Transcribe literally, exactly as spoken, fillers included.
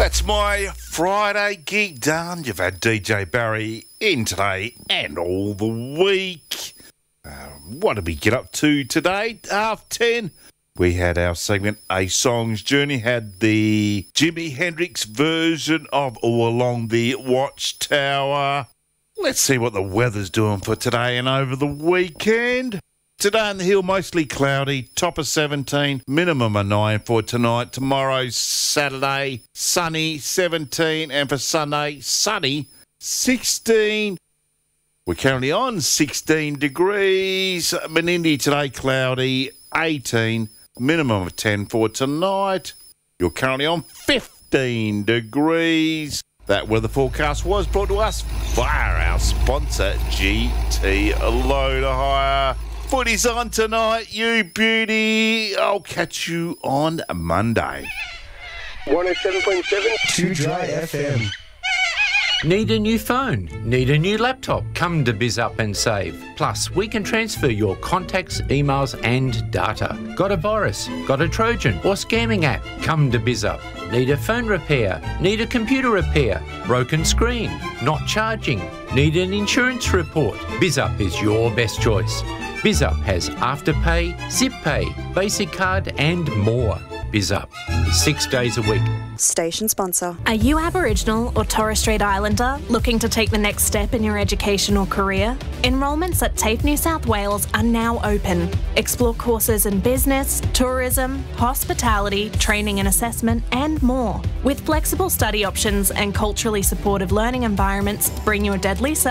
That's my Friday gig done. You've had D J Barry in today and all the week. Uh, what did we get up to today? Half ten. We had our segment A Song's Journey, had the Jimi Hendrix version of All Along the Watchtower. Let's see what the weather's doing for today and over the weekend. Today on the hill, mostly cloudy, top of seventeen, minimum of nine for tonight. Tomorrow, Saturday, sunny, seventeen, and for Sunday, sunny, sixteen. We're currently on sixteen degrees. Menindee today, cloudy, eighteen, minimum of ten for tonight. You're currently on fifteen degrees. That weather forecast was brought to us via our sponsor, G T Loader Hire. Footy's on tonight, you beauty. I'll catch you on Monday. one oh seven point seven Too Dry F M. Need a new phone? Need a new laptop? Come to BizUp and save. Plus, we can transfer your contacts, emails and data. Got a virus? Got a Trojan or scamming app? Come to BizUp. Need a phone repair? Need a computer repair? Broken screen? Not charging? Need an insurance report? BizUp is your best choice. BizUp has Afterpay, ZipPay, Basic Card and more. BizUp, six days a week. Station sponsor. Are you Aboriginal or Torres Strait Islander looking to take the next step in your education or career? Enrolments at TAFE New South Wales are now open. Explore courses in business, tourism, hospitality, training and assessment and more. With flexible study options and culturally supportive learning environments, bring your deadly self